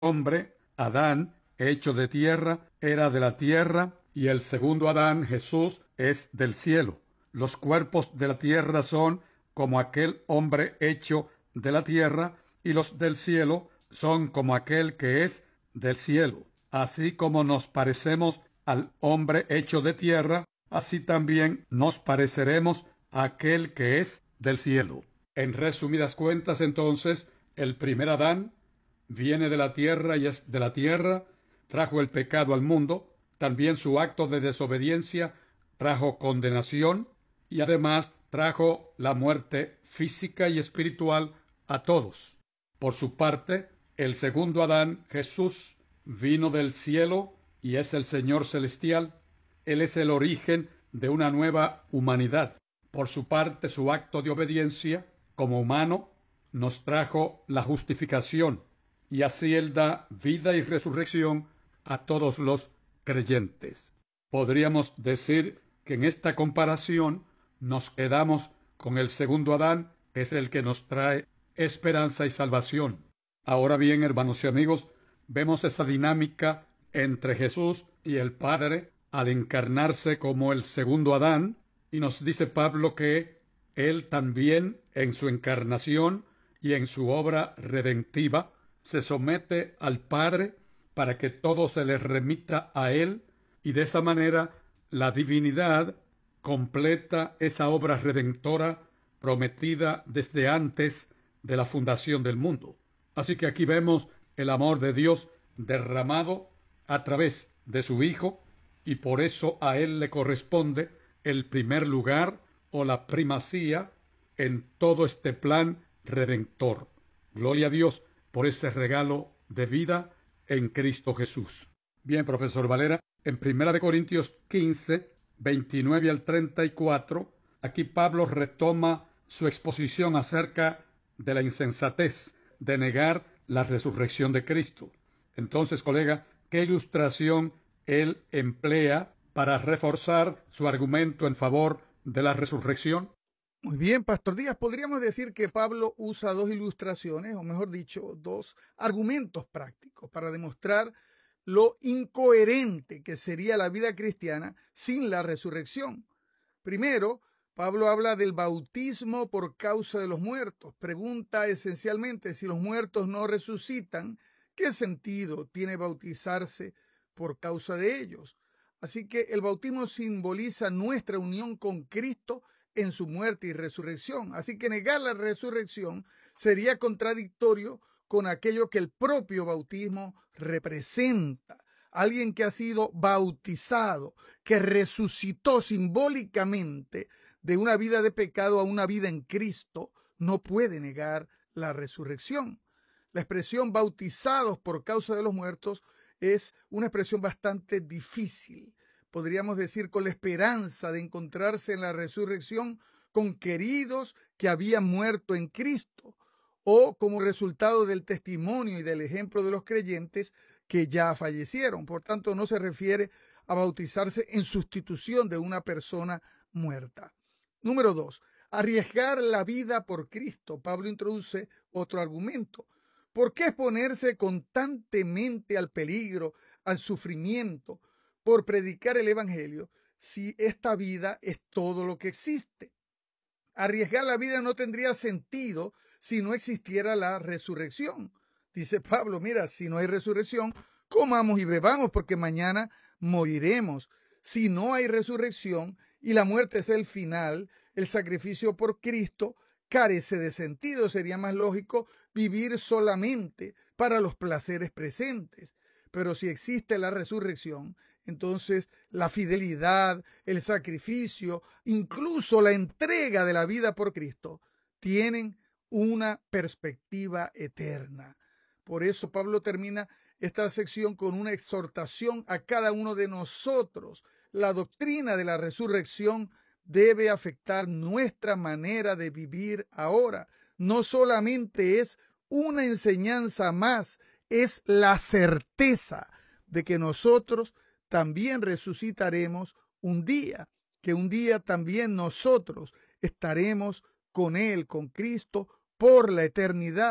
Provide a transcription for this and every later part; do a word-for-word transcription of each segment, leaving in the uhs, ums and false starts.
hombre, Adán, hecho de tierra, era de la tierra, y el segundo Adán, Jesús, es del cielo. Los cuerpos de la tierra son como aquel hombre hecho de la tierra, y los del cielo son como aquel que es del cielo. Así como nos parecemos al hombre hecho de tierra, así también nos pareceremos a aquel que es del cielo. En resumidas cuentas, entonces, el primer Adán viene de la tierra y es de la tierra, trajo el pecado al mundo, también su acto de desobediencia trajo condenación y además trajo la muerte física y espiritual a todos. Por su parte, el segundo Adán, Jesús, vino del cielo y es el Señor celestial. Él es el origen de una nueva humanidad. Por su parte, su acto de obediencia como humano nos trajo la justificación, y así Él da vida y resurrección a todos los creyentes. Podríamos decir que en esta comparación nos quedamos con el segundo Adán, que es el que nos trae esperanza y salvación. Ahora bien, hermanos y amigos, vemos esa dinámica entre Jesús y el Padre al encarnarse como el segundo Adán, y nos dice Pablo que Él también en su encarnación y en su obra redentiva se somete al Padre para que todo se le remita a Él, y de esa manera la divinidad completa esa obra redentora prometida desde antes de la fundación del mundo. Así que aquí vemos el amor de Dios derramado a través de su Hijo, y por eso a Él le corresponde el primer lugar o la primacía en todo este plan redentor. Gloria a Dios por ese regalo de vida en Cristo Jesús. Bien, profesor Valera, en Primera de Corintios quince, veintinueve al treinta y cuatro, aquí Pablo retoma su exposición acerca de la insensatez de negar la resurrección de Cristo. Entonces, colega, ¿qué ilustración él emplea para reforzar su argumento en favor de la resurrección? Muy bien, Pastor Díaz, podríamos decir que Pablo usa dos ilustraciones, o mejor dicho, dos argumentos prácticos para demostrar lo incoherente que sería la vida cristiana sin la resurrección. Primero, Pablo habla del bautismo por causa de los muertos. Pregunta esencialmente, si los muertos no resucitan, ¿qué sentido tiene bautizarse por causa de ellos? Así que el bautismo simboliza nuestra unión con Cristo en su muerte y resurrección. Así que negar la resurrección sería contradictorio con aquello que el propio bautismo representa. Alguien que ha sido bautizado, que resucitó simbólicamente de una vida de pecado a una vida en Cristo, no puede negar la resurrección. La expresión bautizados por causa de los muertos es una expresión bastante difícil. Podríamos decir con la esperanza de encontrarse en la resurrección con queridos que habían muerto en Cristo, o como resultado del testimonio y del ejemplo de los creyentes que ya fallecieron. Por tanto, no se refiere a bautizarse en sustitución de una persona muerta. Número dos, arriesgar la vida por Cristo. Pablo introduce otro argumento. ¿Por qué exponerse constantemente al peligro, al sufrimiento, por predicar el evangelio, si esta vida es todo lo que existe? Arriesgar la vida no tendría sentido si no existiera la resurrección. Dice Pablo, mira, si no hay resurrección, comamos y bebamos porque mañana moriremos. Si no hay resurrección y la muerte es el final, el sacrificio por Cristo carece de sentido. Sería más lógico vivir solamente para los placeres presentes. Pero si existe la resurrección, entonces la fidelidad, el sacrificio, incluso la entrega de la vida por Cristo, tienen una perspectiva eterna. Por eso Pablo termina esta sección con una exhortación a cada uno de nosotros. La doctrina de la resurrección debe afectar nuestra manera de vivir ahora. No solamente es una enseñanza más, es la certeza de que nosotros también resucitaremos un día, que un día también nosotros estaremos con Él, con Cristo, por la eternidad.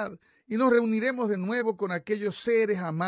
y nos reuniremos de nuevo con aquellos seres amados